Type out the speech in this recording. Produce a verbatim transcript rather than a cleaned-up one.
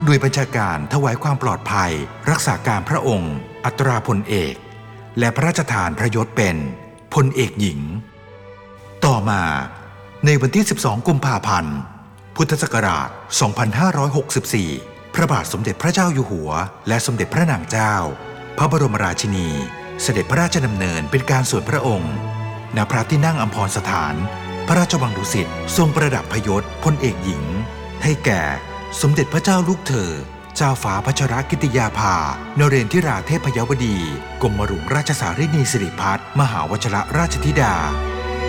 โดยบัญชาการถวายความปลอดภัยรักษาการพระองค์อัตราพลเอกและพระราชทานพระยศเป็นพลเอกหญิงต่อมาในวันที่สิบสองกุมภาพันธ์พุทธศักราชสองพันห้าร้อยหกสิบสี่พระบาทสมเด็จพระเจ้าอยู่หัวและสมเด็จพระนางเจ้าพระบรมราชินีเสด็จพระราชดำเนินเป็นการส่วนพระองค์ณพระที่นั่งอัมพรสถานพระราชวังดุสิตทรงประดับพยศพลเอกหญิงให้แก่สมเด็จพระเจ้าลูกเธอเจ้าฟ้าพัชรกิติยาภานเรนทิราเทพยวดีกรมหลวงราชสารินีสิริพัฒน์มหาวชิรราชธิดา